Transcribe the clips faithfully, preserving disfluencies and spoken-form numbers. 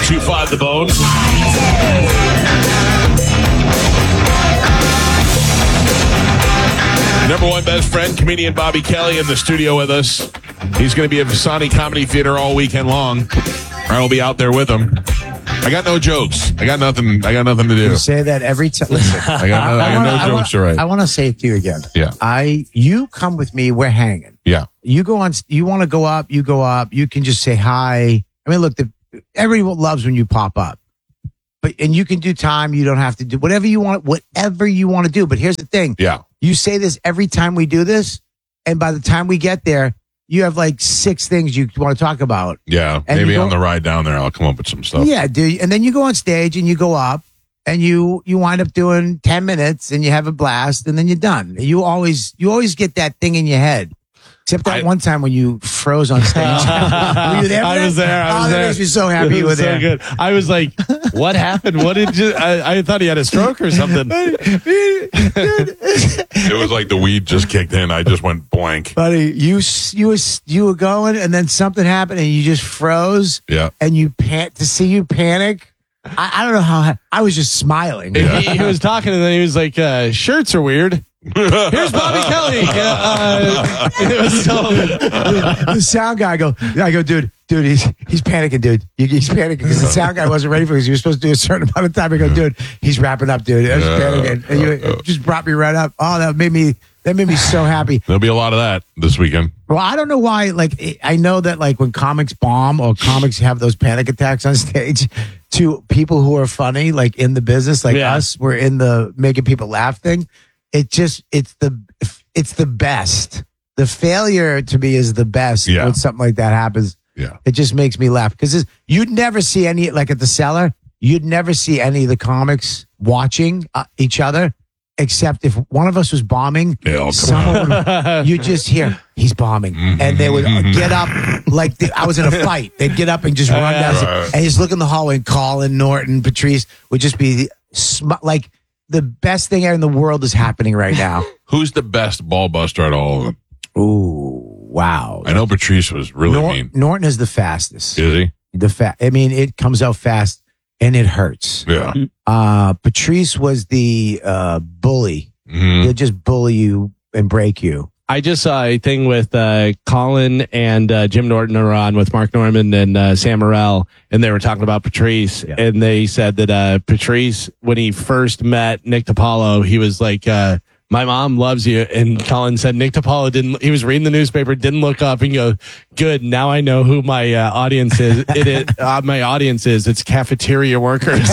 oh two five The Bone. Number one best friend, comedian Bobby Kelly, in the studio with us. He's going to be at Visani Comedy Theater all weekend long. I will be out there with him. I got no jokes. I got nothing. I got nothing to do. You say that every time. Listen, I got no, I got wanna, no I jokes wanna, to write. I want to say it to you again. Yeah. I, you come with me. We're hanging. Yeah. You go on. You want to go up. You go up. You can just say hi. I mean, look, the, everyone loves when you pop up. But and you can do time. You don't have to do whatever you want. Whatever you want to do. But here's the thing. Yeah. You say this every time we do this, and by the time we get there, you have like six things you want to talk about. Yeah. And Maybe go, on the ride down there, I'll come up with some stuff. Yeah, dude. And then you go on stage and you go up and you you wind up doing ten minutes and you have a blast and then you're done. You always you always get that thing in your head. Except that I, one time when you froze on stage. Were you there? I was there. I was oh, there. That makes me so happy you were so there. Good. I was like, what happened? What did you? I, I thought he had a stroke or something. It was like the weed just kicked in. I just went blank. Buddy, you you was you were going and then something happened and you just froze. Yeah. And you pan to see you panic. I, I don't know how I was just smiling. He, he was talking and then he was like, uh, shirts are weird. Here's Bobby Kelly. Uh, it was so. The sound guy, I go, I go, dude, dude, he's he's panicking, dude. He's panicking because the sound guy wasn't ready for it because he was supposed to do a certain amount of time. I go, dude, he's wrapping up, dude. I was panicking, and you it just brought me right up. Oh, that made me that made me so happy. There'll be a lot of that this weekend. Well, I don't know why. Like, I know that like when comics bomb or comics have those panic attacks on stage, to people who are funny, like in the business, like Yeah. us, we're in the making people laugh thing. It just it's the it's the best. The failure to me is the best Yeah. when something like that happens. Yeah. It just makes me laugh because you'd never see any like at the Cellar. You'd never see any of the comics watching uh, each other, except if one of us was bombing. Yeah, oh, come someone you just hear he's bombing, and they would uh, get up like the, I was in a fight. They'd get up and just run down Right. and just look in the hallway. And Colin, Norton, Patrice would just be sm- like. The best thing in the world is happening right now. Who's the best ball buster at all of them? Ooh, wow. I know Patrice was really Nor- mean. Norton is the fastest. Is he? The fa- I mean, it comes out fast and it hurts. Yeah. Uh, Patrice was the uh, bully. Mhm. He'll just bully you and break you. I just saw a thing with uh, Colin and uh, Jim Norton are on with Mark Norman and uh, Sam Morrell, and they were talking about Patrice, Yeah. and they said that uh, Patrice, when he first met Nick DiPaolo, he was like, uh, "My mom loves you," and Colin said Nick DiPaolo didn't. He was reading the newspaper, didn't look up, and go, "Good, now I know who my uh, audience is. It is uh, my audience is. It's cafeteria workers."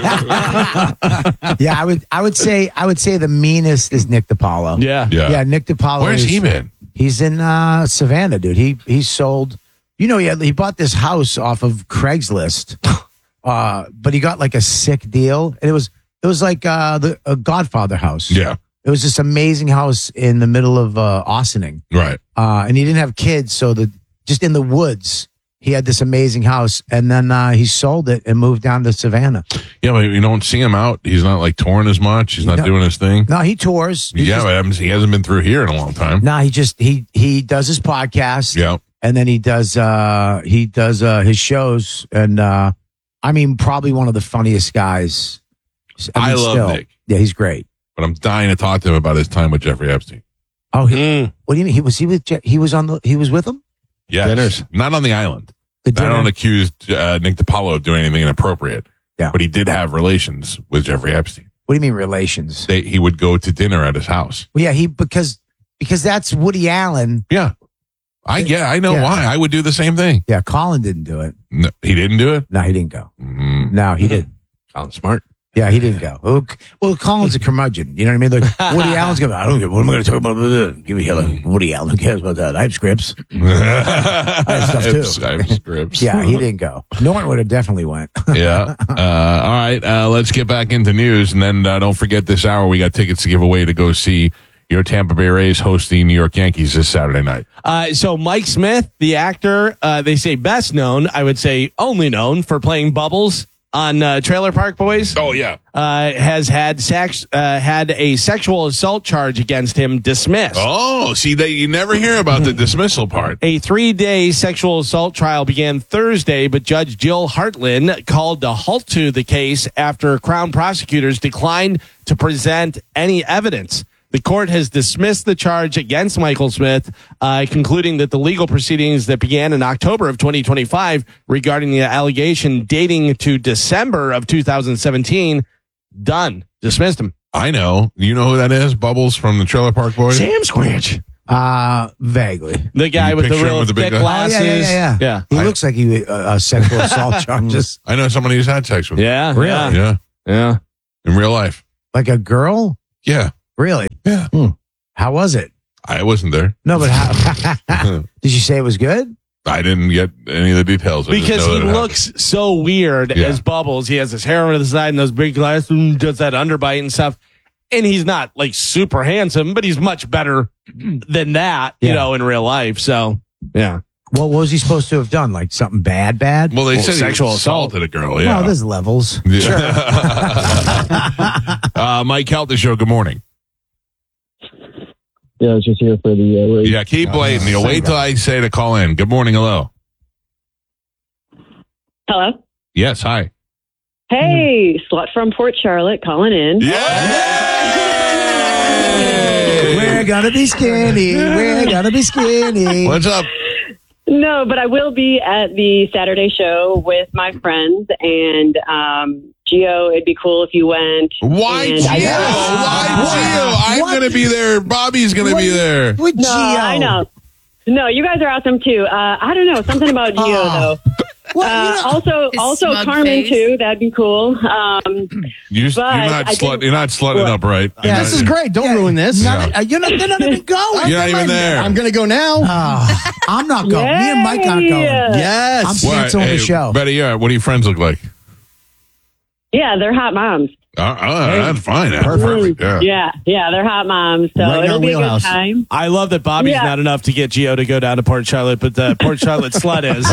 Yeah, I would. I would say. I would say the meanest is Nick DiPaolo. yeah, Yeah. yeah. Nick DiPaolo. Where's is- he been? He's in uh, Savannah, dude. He he sold. You know, he had, he bought this house off of Craigslist, uh, but he got like a sick deal, and it was it was like uh, the a Godfather house. Yeah. It was this amazing house in the middle of uh, Ossining, Right. uh, and he didn't have kids, so the just in the woods, he had this amazing house, and then uh, he sold it and moved down to Savannah. Yeah, but you don't see him out. He's not like touring as much. He's not No. doing his thing. No, he tours. He yeah, just, but I haven't- he hasn't been through here in a long time. no, he just he he does his podcast. Yeah. And then he does uh he does uh his shows, and uh I mean probably one of the funniest guys. I mean, love Nick. Yeah, he's great. But I'm dying to talk to him about his time with Jeffrey Epstein. Oh, he, Mm. what do you mean? He was he with Je- he was on the he was with him? Yes. Dinners. Not on the island. The I dinner? don't accuse uh, Nick DiPaolo of doing anything inappropriate. Yeah. But he did have relations with Jeffrey Epstein. What do you mean relations? They, he would go to dinner at his house. Well, yeah, he because because that's Woody Allen. Yeah. I yeah, I know Yeah. why. I would do the same thing. Yeah, Colin didn't do it. No, he didn't do it? No, he didn't go. Mm. No, he didn't. Colin's smart. Yeah, he didn't go. Well, well, Colin's a curmudgeon. You know what I mean? Like Woody Allen's going. I don't care. What am I going to talk about? Give me hell. Woody Allen. Who cares about that? I have scripts. I have stuff, too. I have scripts. Yeah, he didn't go. Norton would have definitely went. yeah. Uh, all right. Uh, let's get back into news. And then uh, don't forget this hour, we got tickets to give away to go see your Tampa Bay Rays host the New York Yankees this Saturday night. Uh, so Mike Smith, the actor, uh, they say best known, I would say only known for playing Bubbles on uh, Trailer Park Boys. Oh yeah. Uh, has had sex, uh, had a sexual assault charge against him dismissed. Oh, see, they you never hear about the dismissal part. A three-day sexual assault trial began Thursday, but Judge Jill Hartland called a halt to the case after Crown prosecutors declined to present any evidence. The court has dismissed the charge against Michael Smith, uh, concluding that the legal proceedings that began in October of twenty twenty-five regarding the allegation dating to December of two thousand seventeen, done. Dismissed him. I know. You know who that is? Bubbles from the Trailer Park Boys. Sam Squanch. Uh, vaguely. The guy You with the picture him real with the big thick glasses? Oh, glasses. yeah, yeah, yeah, yeah. Yeah. He I- looks like he uh, uh, sexual assault charges. I know somebody who's had sex with. him. Yeah. Really? Yeah. Yeah. Yeah. In real life. Like a girl? Yeah. Really? Yeah. How was it? I wasn't there. No, but how? Did you say it was good? I didn't get any of the details. I just Because know he that it looks so weird Yeah. as Bubbles. He has his hair on the side and those big glasses, and does that underbite and stuff. And he's not like super handsome, but he's much better than that, you Yeah. know, in real life. So, yeah. Well, what was he supposed to have done? Like something bad, bad? happened. Well, they Well, said sexual he assault. assaulted a girl. Yeah. No, there's levels. Yeah. uh, Mike Calta Show. Good morning. Yeah, I was just here for the uh, race. Yeah, keep waiting. You'll wait till I say to call in. Good morning. Hello. Hello. Yes. Hi. Hey, slut from Port Charlotte calling in. Yeah. We're gonna be skinny. We're gonna be skinny. What's up? No, but I will be at the Saturday show with my friends, and um, Gio, it'd be cool if you went. Why And Gio? I- Why Gio? I'm What? going to be there. Bobby's going to be there. With No, Gio. I know. No, you guys are awesome too. Uh, I don't know, something about Gio Oh. though. Well, Uh, you know, also, His also smug Carmen face. too. That'd be cool. Um, You're, you're But not I slut, think- you're not slutting up right. Yeah, You're this not- is great. Don't ruin this. None, uh, you're not, they're not even going. You're not even there. I'm going to go now. Oh, I'm not going. Me and Mike aren't going. Yay! yes. I'm What? canceling Hey, the show. Betty, yeah, what do your friends look like? yeah, they're hot moms. Uh, uh, that's fine. That's perfect. Yeah. Yeah, yeah, they're hot moms. So Right in it'll our be a good wheelhouse. time. I love that Bobby's Yeah. not enough to get Gio to go down to Port Charlotte, but the Port Charlotte slut is.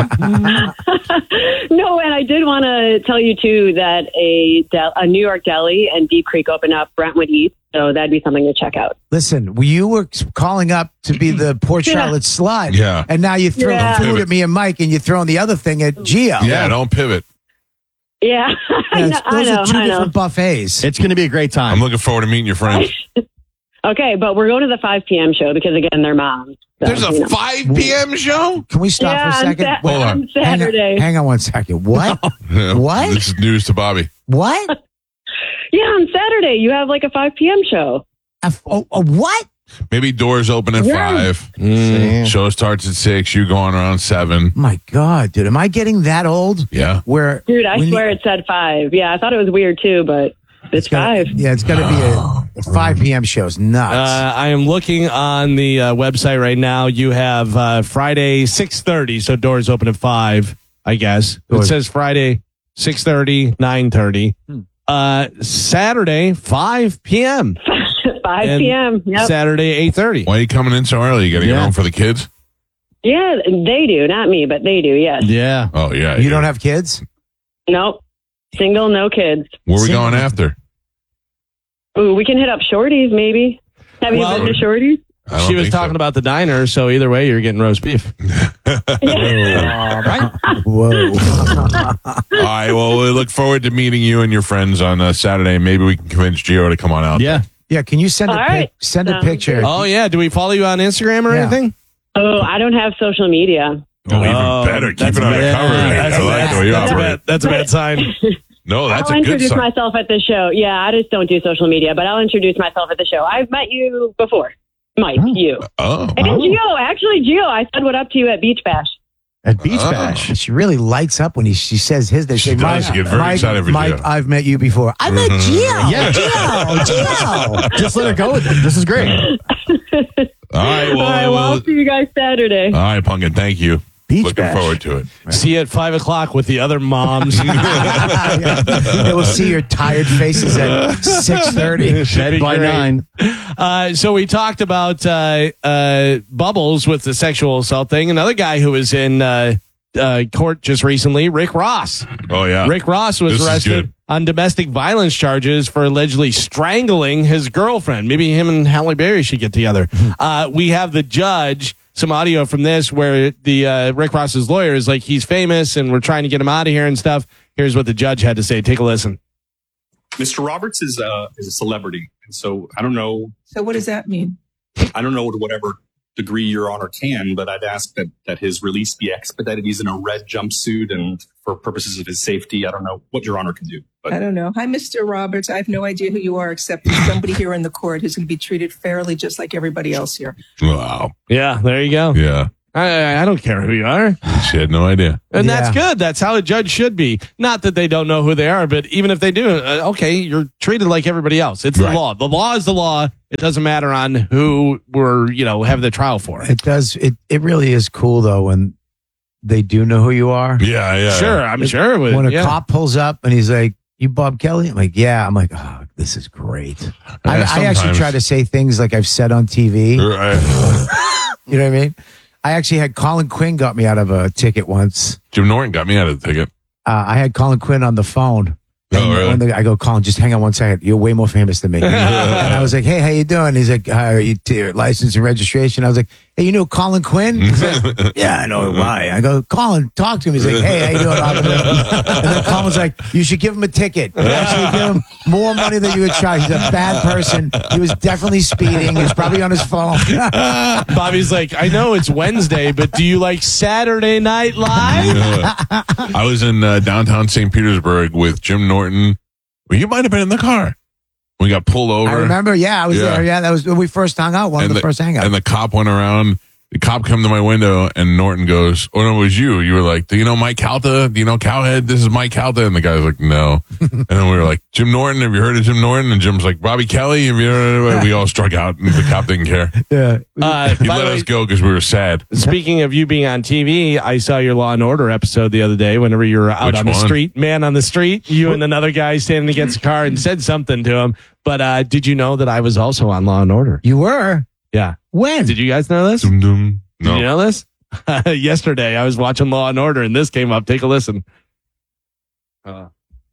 No, and I did want to tell you too that a del- a New York deli and Deep Creek opened up Brentwood East, so that'd be something to check out. Listen, you were calling up to be the Port Yeah. Charlotte slut. Yeah. And now you're throwing Yeah. food at me and Mike, and you're throwing the other thing at Gio. Yeah, don't pivot. Yeah, I Yeah, know. it's- I those know. are two I know. different buffets. It's going to be a great time. I'm looking forward to meeting your friends. Okay, but we're going to the five p.m. show because again, they're moms. So, There's you a know. five p.m. show? Can we stop Yeah, for a on second? Sa- Wait, Hold on. on Saturday. Hang on, hang on one second. What? Yeah. What? This is news to Bobby. What? Yeah, on Saturday you have like a five p.m. show. A, f- oh, a what? Maybe doors open at Yeah. five. Mm. Show starts at six. You going around seven. My God, dude, am I getting that old? Yeah. Where, Dude, I when you- swear it said five. Yeah, I thought it was weird too, but it's gotta- five. Yeah, it's got to be a, a five p.m. show's nuts. Uh, I am looking on the uh, website right now. You have uh, Friday six thirty, so doors open at five. I guess it Doors- says Friday six thirty, nine thirty. Uh, Saturday five p.m. five and p.m. Yep. Saturday eight thirty. Why are you coming in so early? You got to get Yeah. home for the kids? Yeah, they do. Not me, but they do. Yes. Yeah. Oh, yeah. you yeah. don't have kids? Nope. Single, no kids. Where are we Single. going after? Ooh, we can hit up Shorties maybe. Have Well- you been to Shorties? I don't She was think talking so. about the diner, so either way, you're getting roast beef. Whoa. All right. Well, we look forward to meeting you and your friends on uh, Saturday. Maybe we can convince Gio to come on out. Yeah. Yeah, can you send a All pic- right. send a Sounds picture? Oh yeah, do we follow you on Instagram or Yeah. anything? Oh, I don't have social media. Oh, even Oh, better. Keep that's it a on the bad- cover. that's I a like bad- the way you that's a operate. bad- That's a bad sign. No, that's I'll a good introduce sign. myself at the show. Yeah, I just don't do social media, but I'll introduce myself at the show. I've met you before. Mike, you. Oh. And Gio, actually, Gio, I said what up to you at Beach Bash. At Beach Oh. Bash. She really lights up when he, she says his. They She say, does. Mike, She gets very Mike, excited for Mike, Gio. I've met you before. I met Gio. Yeah. Gio. Gio. Just let her go with it. This is great. All right. Well, All right, well, well, I'll see you guys Saturday. all right, Punkin. Thank you. Beach Looking Bash. forward to it. See you at five o'clock with the other moms. They will see your tired faces at six thirty. That'd be By great. nine. Uh, so we talked about uh, uh, Bubbles with the sexual assault thing. Another guy who was in uh, uh, court just recently. Rick Ross. Oh, yeah. Rick Ross was This is arrested good. on domestic violence charges for allegedly strangling his girlfriend. Maybe him and Halle Berry should get together. uh, we have the judge, some audio from this where the uh, Rick Ross's lawyer is like, he's famous and we're trying to get him out of here and stuff. Here's what the judge had to say. Take a listen. Mister Roberts is a, is a celebrity. And so I don't know. So what does that mean? I don't know to whatever degree Your Honor can, but I'd ask that, that his release be expedited. He's in a red jumpsuit, and for purposes of his safety, I don't know what Your Honor can do. But I don't know. Hi, Mister Roberts. I have no idea who you are, except there's somebody here in the court who's going to be treated fairly, just like everybody else here. Wow. Yeah, there you go. Yeah. I, I don't care who you are. She had no idea. And Yeah. that's good. That's how a judge should be. Not that they don't know who they are, but even if they do, uh, okay, you're treated like everybody else. It's Right. the law. The law is the law. It doesn't matter on who we're, you know, have the trial for. It does. It it really is cool though when they do know who you are. Yeah, yeah. Sure, I'm sure it would. When a yeah. cop pulls up and he's like, "You Bob Kelly?" I'm like, "Yeah." I'm like, "Oh, this is great." I, Yeah, I actually sometimes. try to say things like I've said on T V. Right. You know what I mean? I actually had Colin Quinn got me out of a ticket once. Jim Norton got me out of the ticket. Uh, I had Colin Quinn on the phone. Oh, And really? when the- I go, Colin, just hang on one second. You're way more famous than me. And I was like, hey, how you doing? He's like, hi, are you t- license and registration? I was like, hey, you know Colin Quinn? He's like, yeah, I know why. I go, Colin, talk to him. He's like, hey, how you doing? And then Colin's like, you should give him a ticket. Actually give him more money than you would charge. He's a bad person. He was definitely speeding. He was probably on his phone. Bobby's like, I know it's Wednesday, but do you like Saturday Night Live? I was in uh, downtown Saint Petersburg with Jim Norton. Well, you might have been in the car. We got pulled over. I remember, yeah, I was Yeah. there. Yeah, that was when we first hung out. One and of the, first hangouts. And the cop went around. The cop come to my window, and Norton goes, "Oh no, it was you." You were like, "Do you know Mike Calta? Do you know Cowhead? This is Mike Calta." And the guy's like, "No." And then we were like, "Jim Norton? Have you heard of Jim Norton?" And Jim's like, "Bobby Kelly." Have you heard of-" We all struck out, and the cop didn't care. yeah. Uh, He by let the way, us go because we were sad. speaking of you being on T V, I saw your Law and Order episode the other day whenever you were out Which on the one? street, man on the street, you and another guy standing against a car and said something to him. But uh, did you know that I was also on Law and Order? You were? Yeah. When? Did you guys know this? Dum dum. Did No. you know this? Yesterday, I was watching Law and Order, and this came up. Take a listen. Uh,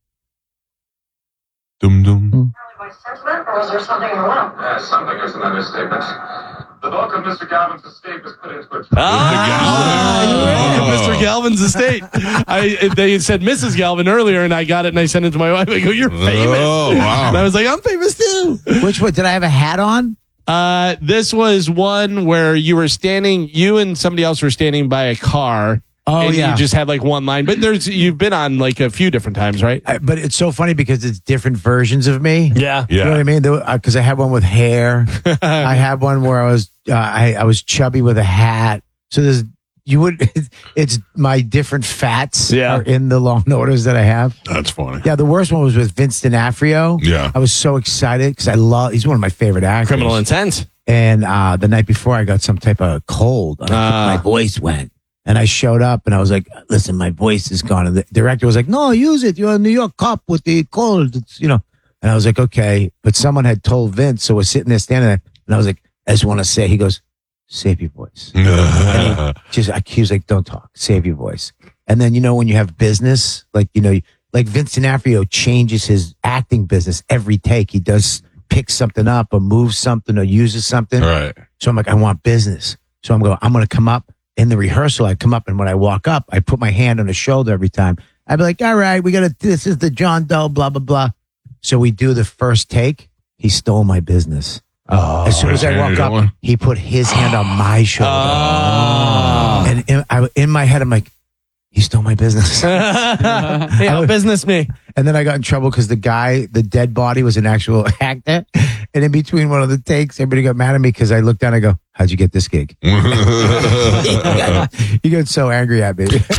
Dum dum. By sentiment, or is there something in the will? Uh, something is an understatement. The bulk of Mister Galvin's estate was put into a trust. Ah, Galvin. Mister Galvin's estate. I they said Missus Galvin earlier, and I got it, and I sent it to my wife. I go, "You're famous." Oh, wow. And I was like, "I'm famous too." Which one? Did I have a hat on? Uh, this was one where you were standing, you and somebody else were standing by a car. Oh, and yeah. you just had like one line. But there's you've been on like a few different times, right? I, but it's so funny because it's different versions of me. Yeah. You know what I mean? Because I had one with hair. I had one where I was uh, I, I was chubby with a hat. So there's you would it's my different fats Yeah. are in the Law and Orders that I have. That's funny. Yeah, the worst one was with Vince D'Onofrio. Yeah. I was so excited because I love he's one of my favorite actors. Criminal intent. And uh, the night before, I got some type of cold. And I- Ah. my voice went. And I showed up and I was like, listen, my voice is gone. And the director was like, no, use it. You're a New York cop with the cold. It's, you know. And I was like, okay. But someone had told Vince. So we're sitting there standing there. And I was like, I just want to say, he goes, save your voice. And he just, he was like, don't talk, save your voice. And then, you know, when you have business, like, you know, like Vince D'Onofrio changes his acting business every take. He does pick something up or moves something or uses something. Right. So I'm like, I want business. So I'm going, I'm going to come up in the rehearsal. I come up and when I walk up, I put my hand on his shoulder every time. I'd be like, all right, we got to, this is the John Doe, blah, blah, blah. So we do the first take. He stole my business. Oh. As soon as I His hand walk on up, your shoulder? he put his hand on my shoulder. Oh. And in, I, in my head, I'm like, he stole my business. Yeah, business me. And then I got in trouble because the guy, the dead body, was an actual actor. And in between one of the takes, everybody got mad at me because I looked down and I go, how'd you get this gig? He got so angry at me.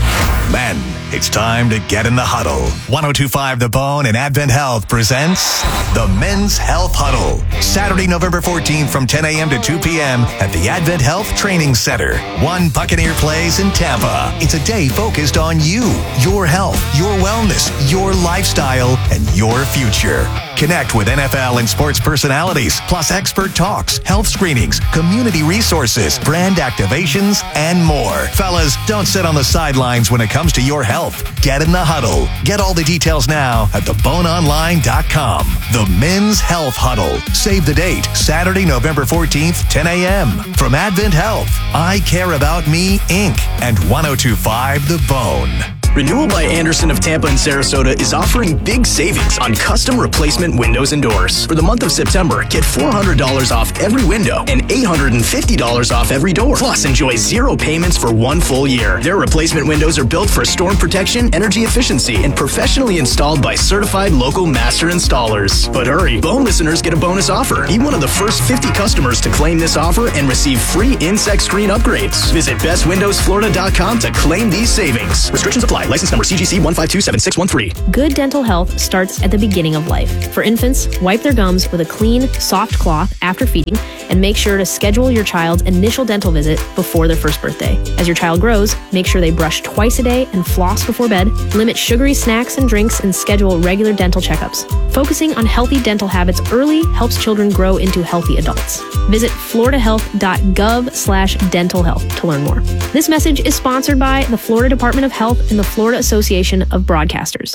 Men, it's time to get in the huddle. one oh two point five The Bone and Advent Health presents the Men's Health Huddle. Saturday, November fourteenth from ten a.m. to two p.m. at the Advent Health Training Center. One Buccaneer Place in Tampa. It's a day focused on you, your health, your wellness, your lifestyle, and your future. Connect with N F L and sports personalities, plus expert talks, health screenings, community resources, brand activations, and more. Fellas, don't sit on the sidelines when it comes to your health. Get in the huddle. Get all the details now at the bone online dot com. The Men's Health Huddle. Save the date, Saturday, November fourteenth, ten a.m. From Advent Health, I Care About Me, Incorporated, and one oh two point five The Bone. Renewal by Anderson of Tampa and Sarasota is offering big savings on custom replacement windows and doors. For the month of September, get four hundred dollars off every window and eight hundred fifty dollars off every door. Plus, enjoy zero payments for one full year. Their replacement windows are built for storm protection, energy efficiency, and professionally installed by certified local master installers. But hurry, Bone listeners get a bonus offer. Be one of the first fifty customers to claim this offer and receive free insect screen upgrades. Visit best windows florida dot com to claim these savings. Restrictions apply. License number C G C one five two seven six one three. Good dental health starts at the beginning of life. For infants, wipe their gums with a clean, soft cloth after feeding, and make sure to schedule your child's initial dental visit before their first birthday. As your child grows, make sure they brush twice a day and floss before bed, limit sugary snacks and drinks, and schedule regular dental checkups. Focusing on healthy dental habits early helps children grow into healthy adults. Visit florida health dot gov slash dental health to learn more. This message is sponsored by the Florida Department of Health and the Florida Association of Broadcasters.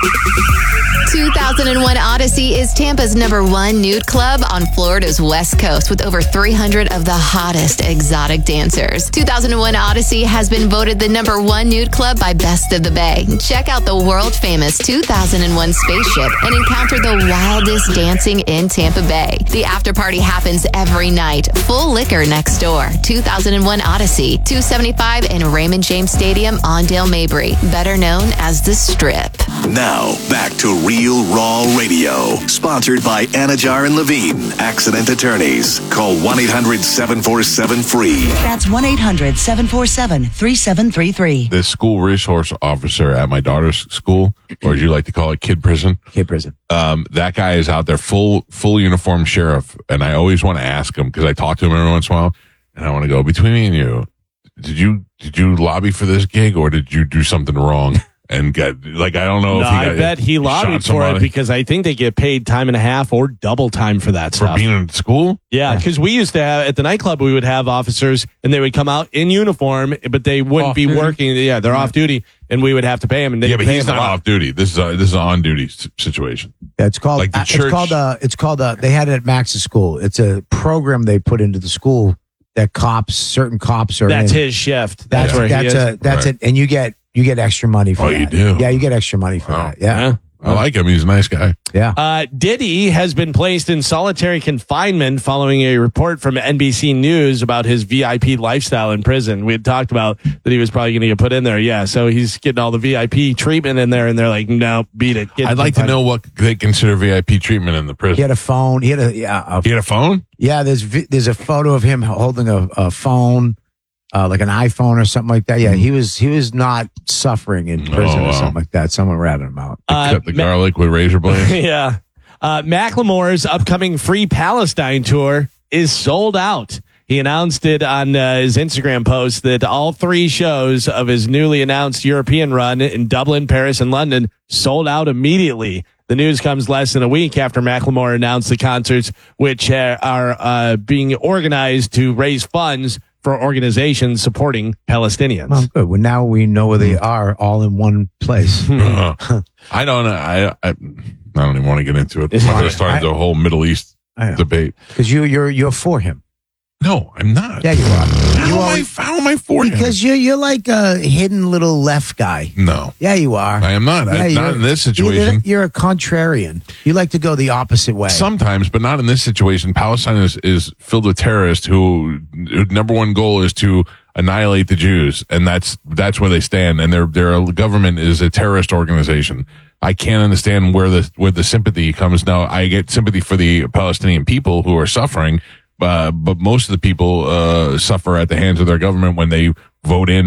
two thousand one Odyssey is Tampa's number one nude club on Florida's West Coast with over three hundred of the hottest exotic dancers. two thousand one Odyssey has been voted the number one nude club by Best of the Bay. Check out the world-famous two thousand one spaceship and encounter the wildest dancing in Tampa Bay. The after party happens every night. Full liquor next door. two thousand one Odyssey, two seventy-five in Raymond James Stadium on Dale Mabry, better known as The Strip. Now, back to Real Raw Radio. Sponsored by Anajar and Levine, Accident Attorneys. Call one eight hundred seven four seven free. That's one eight hundred seven four seven three seven three three. The school resource officer at my daughter's school, or as you like to call it, kid prison. Kid prison. Um, that guy is out there, full full uniform sheriff, and I always want to ask him because I talk to him every once in a while, and I want to go, between me and you, did you did you lobby for this gig or did you do something wrong? And get like I don't know. No, if he I got, bet he lobbied for it because I think they get paid time and a half or double time for that for stuff. being in school. Yeah, because we used to have at the nightclub, we would have officers and they would come out in uniform, but they wouldn't Off be duty? working. Yeah, they're off duty, and we would have to pay them. And they Yeah, but pay he's them not a lot. off duty. This is a, this is an on duty situation. Yeah, it's called. Like the uh, church- It's called. Uh, it's called. Uh, they had it at Max's school. It's a program they put into the school that cops, certain cops are. That's in. his shift. That's That's where that's he is. a that's Right. it, and you get you get extra money for Oh, that. you do? Yeah, you get extra money for Oh. that. Yeah, Yeah. I like him. He's a nice guy. yeah. Uh, Diddy has been placed in solitary confinement following a report from N B C News about his V I P lifestyle in prison. We had talked about that he was probably going to get put in there. Yeah, so he's getting all the V I P treatment in there, and they're like, no, beat it. Get I'd like to know what they consider V I P treatment in the He prison. had a phone. He had a yeah. A, He had a phone? yeah. There's vi- there's a photo of him holding a, a phone, uh, like an iPhone or something like that. Yeah, he was he was not suffering in prison Oh, or wow. something like that. Someone ratted him out. Uh, Cut the garlic with razor blades. yeah. Uh, Macklemore's upcoming Free Palestine tour is sold out. He announced it on uh, his Instagram post that all three shows of his newly announced European run in Dublin, Paris, and London sold out immediately. The news comes less than a week after Macklemore announced the concerts, which uh, are uh, being organized to raise funds for organizations supporting Palestinians. Well, good. Well, now we know where they are, all in one place. Uh, I don't know. I, I I don't even want to get into it. I'm going to start the whole Middle East I know. debate. Because you you're you're for him. No, I'm not. Yeah, you are. How, You am, are I, how am I for him? because you're you're like a hidden little left guy. No, Yeah, you are. I am not. Yeah, I, not you're- in this You're, situation. you're a contrarian. You like to go the opposite way. Sometimes, but not in this situation. Palestine is, is filled with terrorists who, who number one goal is to annihilate the Jews, and that's that's where they stand. And their their government is a terrorist organization. I can't understand where the where the sympathy comes. Now, I get sympathy for the Palestinian people who are suffering, uh, but most of the people uh, suffer at the hands of their government when they vote in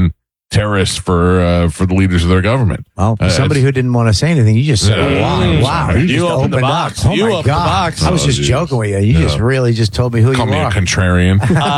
terrorists for uh, for the leaders of their government. Well, for Uh, somebody it's- who didn't want to say anything, you just said, Yeah. wow, Mm. wow. You just opened the box. Up. Oh You my opened the God. box. I was Oh, just geez. joking with you. You Yeah. just really just told me who Call you me are. a contrarian.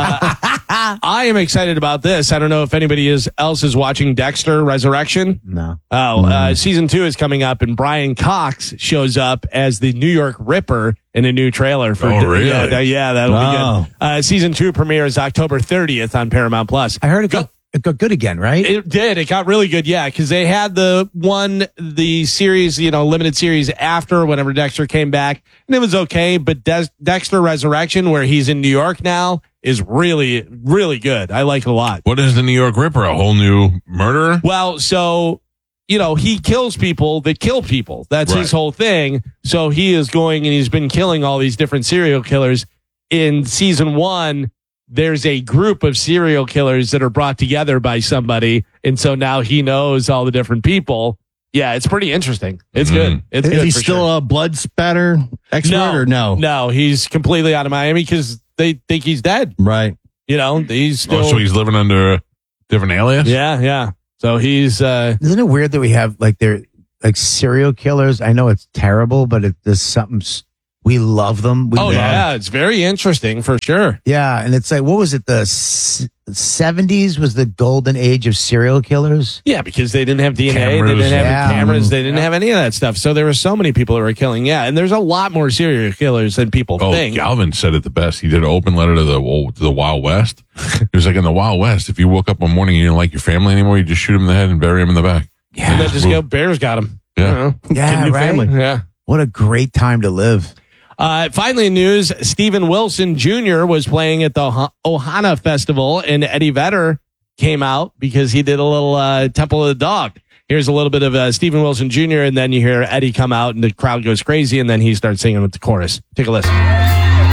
I am excited about this. I don't know if anybody is, else is watching Dexter Resurrection. No. Oh, uh, season two is coming up, and Brian Cox shows up as the New York Ripper in a new trailer for. Oh, really? Yeah, that- yeah that'll Wow. be good. Uh, season two premieres October thirtieth on Paramount Plus. I heard it got, it got good again, right? It did. It got really good. Yeah, because they had the one, the series, you know, limited series after whenever Dexter came back, and it was okay. But Des- Dexter Resurrection, where he's in New York now, is really, really good. I like it a lot. What is the New York Ripper? A whole new murderer? Well, so, you know, he kills people that kill people. That's Right. his whole thing. So he is going and he's been killing all these different serial killers. In season one, there's a group of serial killers that are brought together by somebody. And so now he knows all the different people. Yeah, it's pretty interesting. It's Mhm. good. It's Is good he for still sure. a blood spatter expert or no? No, he's completely out of Miami because they think he's dead. Right. You know, he's still. Oh, so he's living under a different alias? yeah, yeah. So he's. uh Isn't it weird that we have like they're like serial killers? I know it's terrible, but it, there's something s- we love them. We Oh love, yeah, it's very interesting for sure. yeah, and it's like what was it? The s- seventies was the golden age of serial killers. Yeah, because they didn't have D N A, they Cameras. didn't have Yeah. cameras, they didn't have any of that stuff. So there were so many people that were killing. Yeah, and there's a lot more serial killers than people Oh, think. Galvin said it the best. He did an open letter to the to the Wild West. He was like, in the Wild West, if you woke up one morning and you didn't like your family anymore, you just shoot him in the head and bury him in the back. And then just go, Bears got him. Yeah. You know? Yeah, New right. family. Yeah. What a great time to live. Uh, finally, in news, Steven Wilson Junior was playing at the Oha- Ohana Festival, and Eddie Vedder came out because he did a little uh, Temple of the Dog. Here's a little bit of uh, Steven Wilson Junior, and then you hear Eddie come out, and the crowd goes crazy, and then he starts singing with the chorus. Take a listen.